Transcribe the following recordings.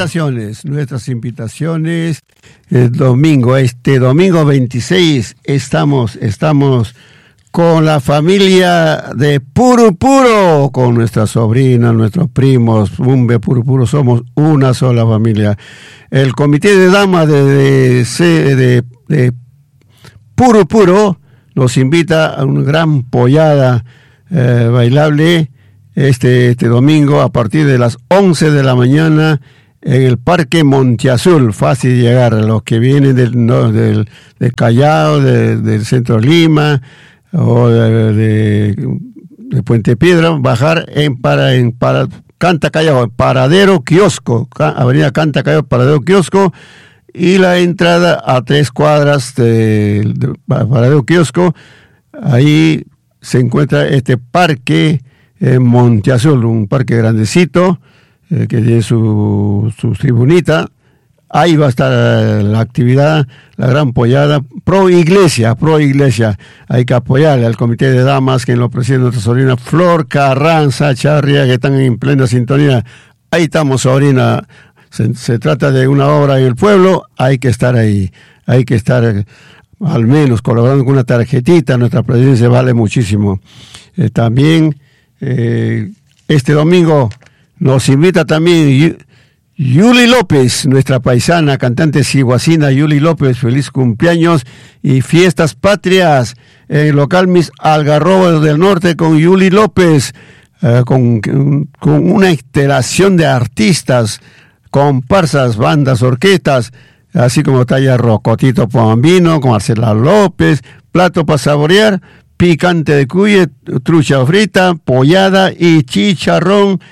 nuestras invitaciones, el domingo, este domingo 26, estamos con la familia de Puru Puro, con nuestras sobrinas, nuestros primos, Umbe Puru Puro, somos una sola familia. El comité de damas de Puru Puro nos invita a una gran pollada bailable este domingo a partir de las 11 de la mañana en el Parque Monteazul. Fácil llegar a los que vienen del Callao, del centro de Lima o de Puente Piedra, bajar para Canta Callao, Paradero Kiosco, Avenida Canta Callao, Paradero Kiosco, y la entrada a 3 cuadras de Paradero Kiosco. Ahí se encuentra este parque Monteazul, un parque grandecito que tiene su tribunita. Ahí va a estar la actividad, la gran pollada pro iglesia. Hay que apoyarle al comité de damas que lo preside nuestra sobrina Flor Carranza Charria, que están en plena sintonía. Ahí estamos, sobrina. Se trata de una obra en el pueblo, hay que estar ahí. Hay que estar al menos colaborando con una tarjetita. Nuestra presencia vale muchísimo. También este domingo nos invita también Yuli López, nuestra paisana, cantante siguacina. Yuli López, feliz cumpleaños y fiestas patrias en el local Mis Algarrobos del Norte con Yuli López, con una instalación de artistas, comparsas, bandas, orquestas, así como talla Rocotito Poambino, con Marcela López, plato para saborear, picante de cuye, trucha frita, pollada y chicharrón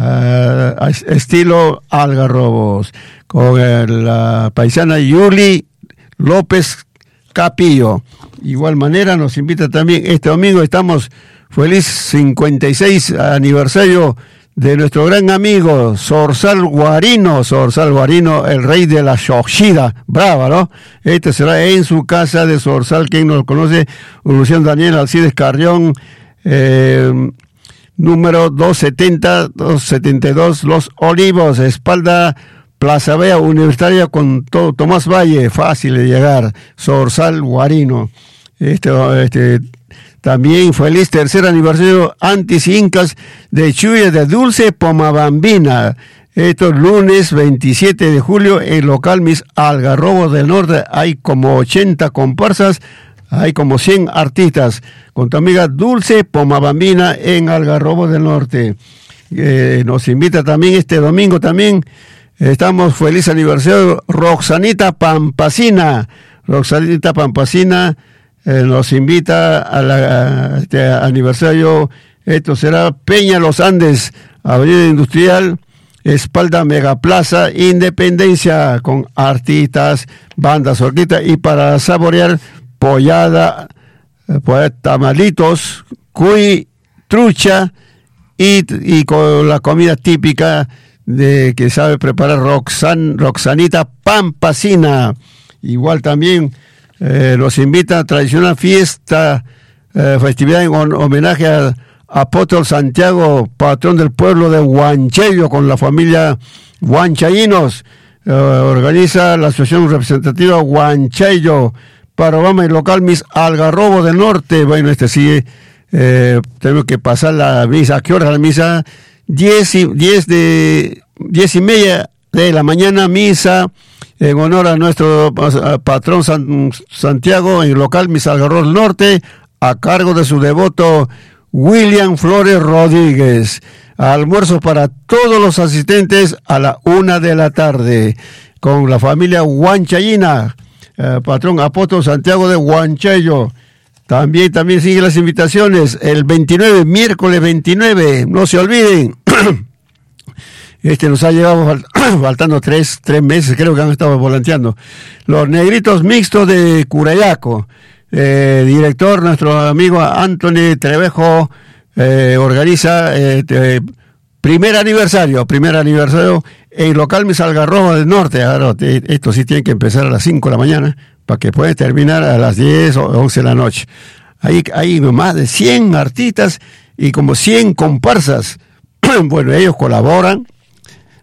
estilo Algarrobos, con la paisana Yuli López Capillo. Igual manera nos invita también este domingo, estamos feliz 56 aniversario de nuestro gran amigo Zorzal Guarino, el rey de la Xochida, brava, ¿no? Este será en su casa de Zorzal, quien nos conoce, Luciano Daniel Alcides Carrión, número 272, Los Olivos, espalda Plaza Vea Universitaria con Tomás Valle, fácil de llegar, Zorzal Guarino. También feliz tercer aniversario Antis Incas de Chuya de Dulce Pomabambina. Esto lunes 27 de julio en local Mis Algarrobos del Norte. Hay como 80 comparsas, hay como 100 artistas. Con tu amiga Dulce Pomabambina en Algarrobos del Norte. Nos invita también este domingo también. Estamos feliz aniversario Roxanita Pampacina. Nos invita a este aniversario. Esto será Peña Los Andes, Avenida Industrial, espalda Megaplaza Independencia, con artistas, bandas, orquestas, y para saborear pollada, tamalitos, cuy, trucha y con la comida típica que sabe preparar Roxanita Pampacina. Igual también nos invita a tradicional fiesta, festividad en homenaje a Apóstol Santiago, patrón del pueblo de Huanchayo, con la familia Huanchayinos. Organiza la asociación representativa Huanchayo, Parobama y local Mis Algarrobos del Norte. Bueno, sigue, tenemos que pasar la misa. ¿A qué hora la misa? 10:30 de la mañana, misa en honor a nuestro patrón Santiago en el local Mis Algarrobos del Norte, a cargo de su devoto William Flores Rodríguez. Almuerzo para todos los asistentes a la 1 de la tarde con la familia Huanchayina, patrón Apóstol Santiago de Huanchayo. También siguen las invitaciones el 29, miércoles 29, no se olviden. Nos ha llegado faltando tres meses, creo que han estado volanteando. Los Negritos Mixtos de Curayaco. Director, nuestro amigo Anthony Trevejo, organiza primer aniversario en local Mis Algarrobos del Norte. Ahora, esto sí tiene que empezar a las 5 de la mañana para que pueda terminar a las 10 o 11 de la noche. Hay más de 100 artistas y como 100 comparsas. Bueno, ellos colaboran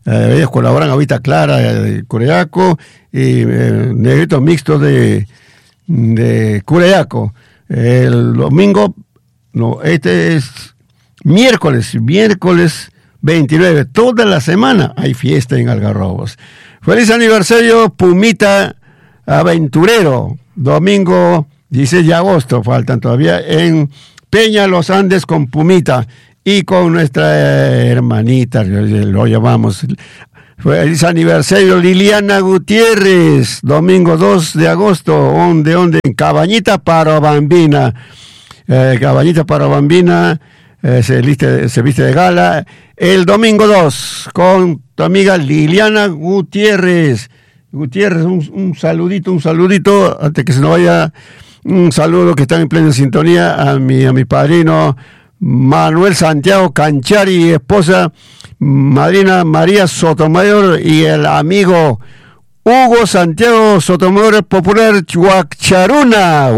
ellos colaboran ahorita Clara de Cureaco y Negrito Mixto de Cureaco. El domingo, no, este es miércoles 29, toda la semana hay fiesta en Algarrobos. Feliz aniversario Pumita Aventurero, domingo 16 de agosto, faltan todavía, en Peña Los Andes con Pumita y con nuestra hermanita, lo llamamos. Feliz aniversario Liliana Gutiérrez, domingo 2 de agosto, ¿dónde? En Cabañita para Bambina. Cabañita para Bambina, se viste de gala el domingo 2 con tu amiga Liliana Gutiérrez. Un saludito, antes que se nos vaya, un saludo que están en plena sintonía a mi padrino Manuel Santiago Canchari, esposa madrina María Sotomayor y el amigo Hugo Santiago Sotomayor Popular Huacharuna,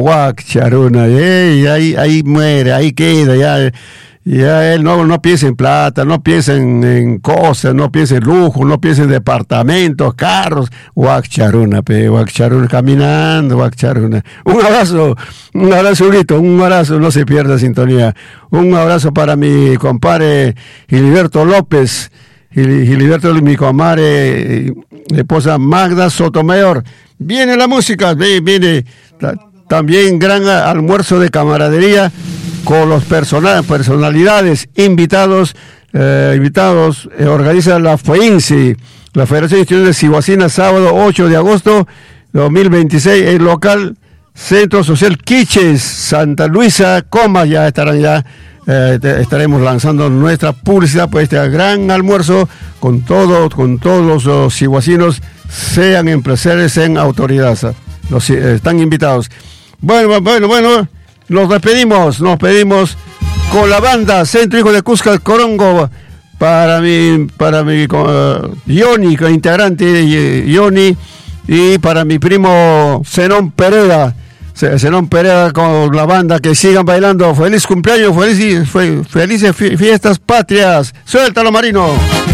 ahí muere, ahí queda, ya él no piensa en plata, no piensa en cosas, no piensa en lujo, no piensa en departamentos, carros, Huacharuna, caminando, Huacharuna. Un abrazo, Huguito, un abrazo, no se pierda sintonía. Un abrazo para mi compadre Gilberto López, Gilberto y mi comadre, esposa Magda Sotomayor. Viene la música, viene también gran almuerzo de camaradería con los personalidades invitados, organiza la FEINSI, la Federación Institucional de Ciguacina, sábado 8 de agosto 2026, el local Centro Social Quiches, Santa Luisa, ya estaremos lanzando nuestra publicidad por este gran almuerzo con todos los ciguacinos, sean empresarios, sean autoridades, están invitados. Bueno, nos despedimos con la banda Centro Hijo de Cusca Corongo, para mi Yoni, integrante Yoni, y para mi primo Zenón Pereda con la banda, que sigan bailando. Feliz cumpleaños, felices fiestas patrias. Suéltalo, Marino.